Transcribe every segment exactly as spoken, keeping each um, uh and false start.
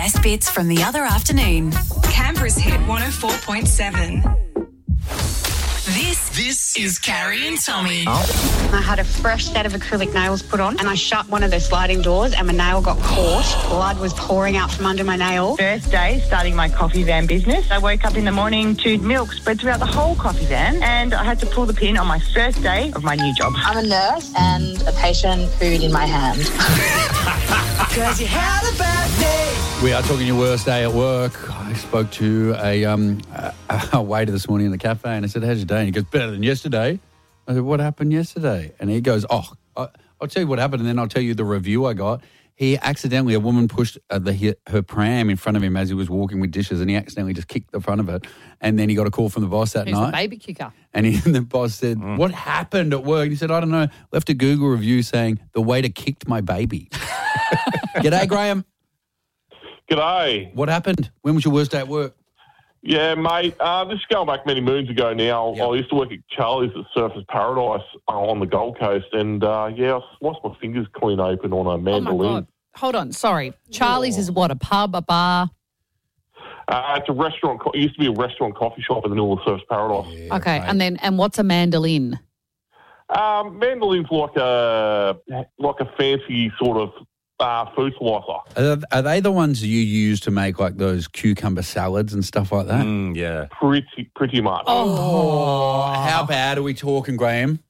best bits from the other afternoon. Canberra's Hit one oh four point seven. This, this is Carrie and Tommy. I had a fresh set of acrylic nails put on and I shut one of the sliding doors and my nail got caught. Blood was pouring out from under my nail. First day starting my coffee van business. I woke up in the morning to milk spread throughout the whole coffee van and I had to pull the pin on my first day of my new job. I'm a nurse and a patient pooed in my hand. Because you had a bad day. We are talking your worst day at work. I spoke to a, um, a, a waiter this morning in the cafe and I said, how's your day? And he goes, better than yesterday. I said, what happened yesterday? And he goes, oh, I, I'll tell you what happened and then I'll tell you the review I got. He accidentally, a woman pushed uh, the, her pram in front of him as he was walking with dishes and he accidentally just kicked the front of it. And then he got a call from the boss that He's night. a baby kicker. And, he, and the boss said, mm. what happened at work? And he said, I don't know. Left a Google review saying, the waiter kicked my baby. G'day, Graham. G'day. What happened? When was your worst day at work? Yeah, mate, uh, this is going back many moons ago now. Yep. I used to work at Charlie's at Surfers Paradise uh, on the Gold Coast, and, uh, yeah, I lost my fingers clean open on a mandolin. Oh, my God. Hold on, sorry. Charlie's oh. is what, a pub, a bar? Uh, it's a restaurant. It used to be a restaurant coffee shop in the middle of Surfers Paradise. Yeah, okay, right. and then and what's a mandolin? Um, mandolin's like a, like a fancy sort of Uh, food slicer. Are, are they the ones you use to make like those cucumber salads and stuff like that? Mm, yeah. Pretty pretty much. Oh, how bad are we talking, Graham?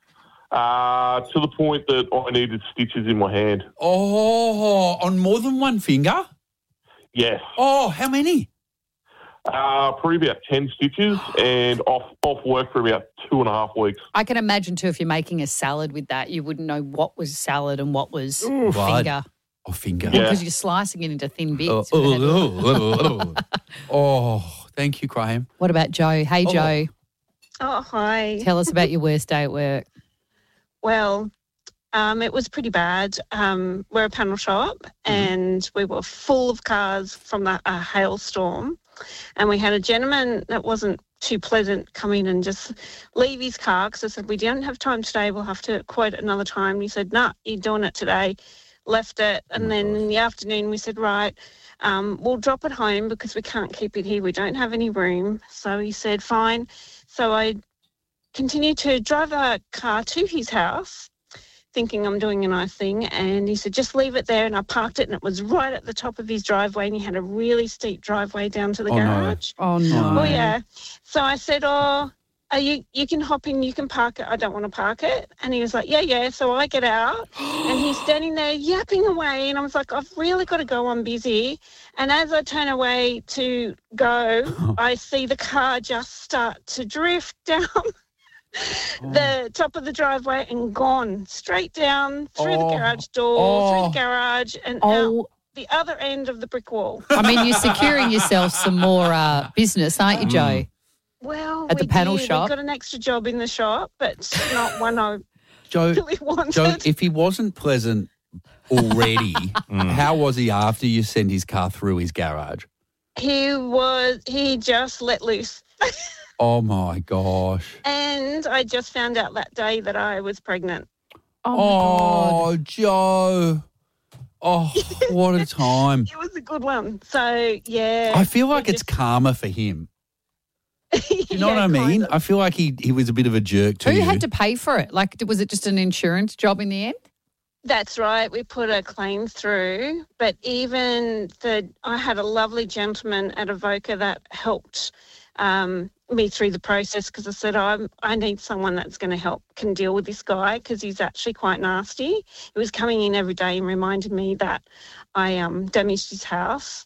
Uh, to the point that I needed stitches in my hand. Oh, on more than one finger? Yes. Oh, how many? Uh, probably about ten stitches and off off work for about two and a half weeks. I can imagine too if you're making a salad with that, you wouldn't know what was salad and what was Ooh, finger. Or finger. Because yeah. you're slicing it into thin bits. Oh, oh, oh, oh. oh, thank you, Graham. What about Joe? Hey, oh. Joe. Oh, hi. Tell us about your worst day at work. Well, um, it was pretty bad. Um, we're a panel shop mm-hmm. and we were full of cars from the, a hailstorm. And we had a gentleman that wasn't too pleasant come in and just leave his car because I said, we don't have time today. We'll have to quote it another time. And he said, no, nah, you're doing it today. Left it, and oh then gosh. in the afternoon we said, right, um, we'll drop it home because we can't keep it here. We don't have any room. So he said, fine. So I continued to drive our car to his house, thinking I'm doing a nice thing, and he said, just leave it there, and I parked it, and it was right at the top of his driveway, and he had a really steep driveway down to the oh garage. No. Oh, no. Oh, yeah. So I said, oh, Are you you can hop in, you can park it, I don't want to park it. And he was like, yeah, yeah. So I get out and he's standing there yapping away. And I was like, I've really got to go, I'm busy. And as I turn away to go, I see the car just start to drift down the top of the driveway and gone straight down through oh. the garage door, oh. through the garage and oh. out the other end of the brick wall. I mean, you're securing yourself some more uh, business, aren't you, Joe? Well, at the we panel did. shop. We got an extra job in the shop, but not one I Joe, really wanted. Joe, if he wasn't pleasant already, mm. how was he after you sent his car through his garage? He was, he just let loose. Oh, my gosh. And I just found out that day that I was pregnant. Oh, my oh God. Joe. Oh, what a time. It was a good one. So, yeah. I feel like it's just... karma for him. Do you know yeah, what I mean? of. I feel like he, he was a bit of a jerk to Who you. Who had to pay for it? Like, was it just an insurance job in the end? That's right. We put a claim through, but even the I had a lovely gentleman at Avoca that helped um, me through the process because I said, I'm, I need someone that's going to help, can deal with this guy because he's actually quite nasty. He was coming in every day and reminded me that I um, damaged his house.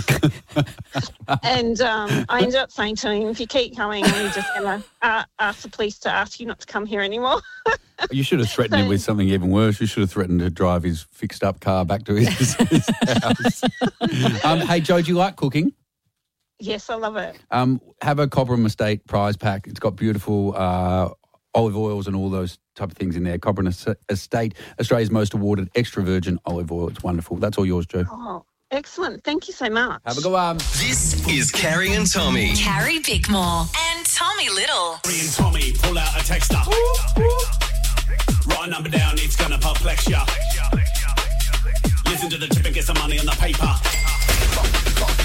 and um, I ended up saying to him, if you keep coming, I'm just going to uh, ask the police to ask you not to come here anymore. You should have threatened so, him with something even worse. You should have threatened to drive his fixed-up car back to his, his house. um, hey, Joe, do you like cooking? Yes, I love it. Um, have a Cobram Estate prize pack. It's got beautiful uh, olive oils and all those type of things in there. Cobram Estate, Australia's most awarded extra virgin olive oil. It's wonderful. That's all yours, Joe. Oh, excellent. Thank you so much. Have a good one. This is Carrie and Tommy. Carrie Bickmore and Tommy Little. Carrie and Tommy pull out a texter. Write a number down, it's going to perplex ya. Listen to the tip and get some money on the paper.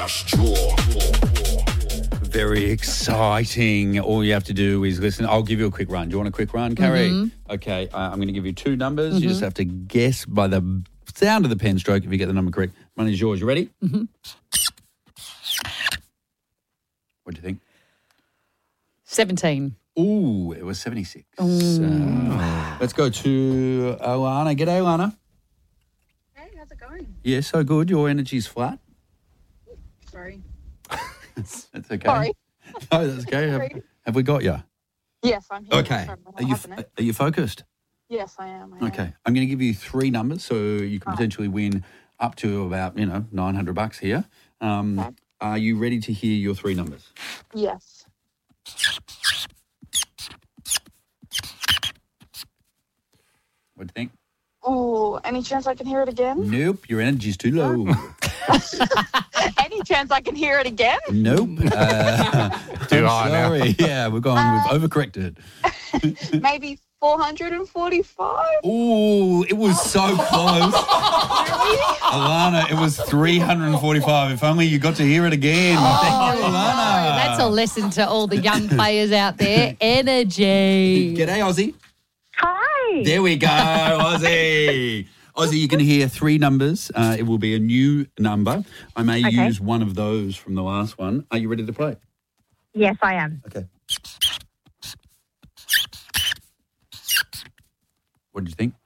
Just Talk. Very exciting. All you have to do is listen. I'll give you a quick run. Do you want a quick run, Carrie? Mm-hmm. Okay, uh, I'm going to give you two numbers. Mm-hmm. You just have to guess by the sound of the pen stroke if you get the number correct. One is yours. You ready? Mm-hmm. What do you think? seventeen. Ooh, it was seventy-six. Mm. Uh, let's go to Alana. G'day, Alana. Hey, how's it going? Yeah, so good. Your energy's flat. Sorry. That's okay. Sorry. No, that's okay. Have, have we got you? Yes, I'm here. Okay. Sorry, what Are you happened? are you focused? Yes, I am. I Okay. am. I'm going to give you three numbers, so you can Right. potentially win up to about, you know, nine hundred bucks here. Um, Okay. Are you ready to hear your three numbers? Yes. What do you think? Oh, any chance I can hear it again? Nope, your energy's too low. Any chance I can hear it again? Nope. Uh, Too I'm high now. sorry. Yeah, we're going. Uh, We've overcorrected. Maybe four hundred forty-five? Ooh, it was so close. Alana, it was three hundred forty-five. If only you got to hear it again. Thank you, Alana. That's a lesson to all the young players out there. Energy. G'day, Aussie. Hi. There we go, Aussie. Aussie, you can hear three numbers. Uh, it will be a new number. I may Okay. use one of those from the last one. Are you ready to play? Yes, I am. Okay. What did you think?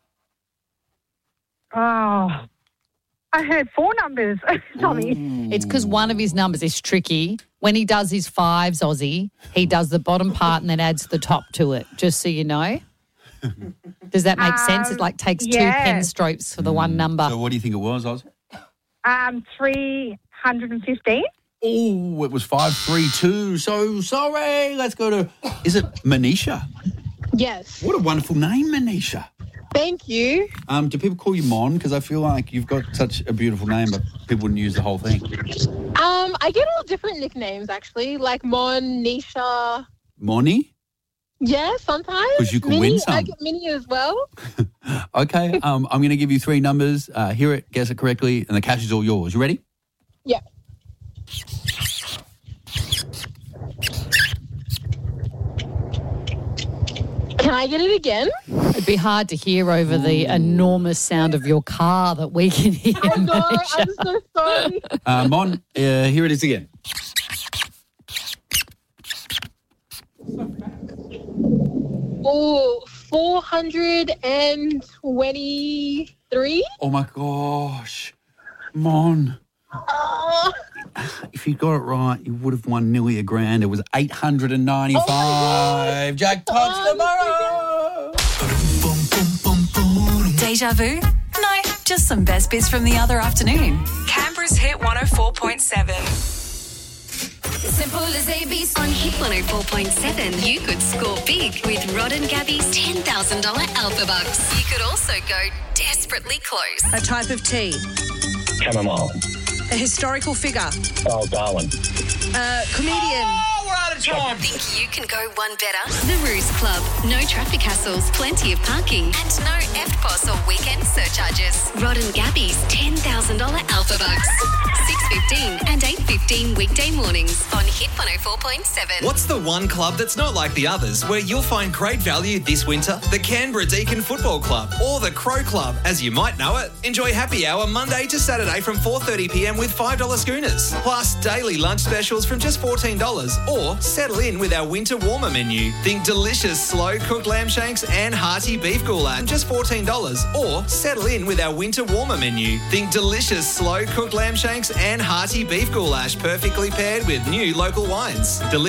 Oh, I heard four numbers, Tommy. It's because one of his numbers is tricky. When he does his fives, Aussie, he does the bottom part and then adds the top to it, just so you know. Does that make sense? It Um, like takes two yeah. pen strokes for the one number. So what do you think it was, Oz? Um, three hundred fifteen. Oh, it was five three two. So sorry. Let's go to, is it Manisha? Yes. What a wonderful name, Manisha. Thank you. Um, do people call you Mon? Because I feel like you've got such a beautiful name, but people wouldn't use the whole thing. Um, I get all different nicknames actually, like Mon, Nisha. Moni? Yeah, sometimes. 'Cause you can Minnie, win some. I get Minnie as well. Okay, um, I'm going to give you three numbers. Uh, hear it, guess it correctly, and the cash is all yours. You ready? Yeah. Can I get it again? It'd be hard to hear over the enormous sound of your car that we can hear. I know, Manisha. I'm so sorry. Uh, Mon, uh, here it is again. Oh, four hundred twenty-three? Oh, my gosh. Mon, Oh, if you got it right, you would have won nearly a grand. It was eight hundred ninety-five. Oh Jackpots tomorrow. Deja vu? No, just some best bits from the other afternoon. Canberra's Hit one oh four point seven. Simple as A B C. On Hit one oh four point seven, you could score big with Rod and Gabby's ten thousand dollars Alpha Bucks. You could also go desperately close. A type of tea. Chamomile. A historical figure. Oh, Darwin. A comedian. Oh, we're out of time. Think you can go one better? The Ruse Club. No traffic hassles, plenty of parking, and no E F T P O S or weekend surcharges. Rod and Gabby's ten thousand dollars Alpha Bucks. six fifteen and eight fifteen weekday mornings on Hit one oh four point seven. What's the one club that's not like the others where you'll find great value this winter? The Canberra Deakin Football Club or the Crow Club, as you might know it. Enjoy happy hour Monday to Saturday from four thirty p m with five dollar schooners. Plus daily lunch specials from just fourteen dollars, or settle in with our winter warmer menu. Think delicious slow cooked lamb shanks and hearty beef goulash from just fourteen dollars, or settle in with our winter warmer menu. Think delicious slow cooked lamb shanks and hearty beef goulash perfectly paired with new local wines. Delicious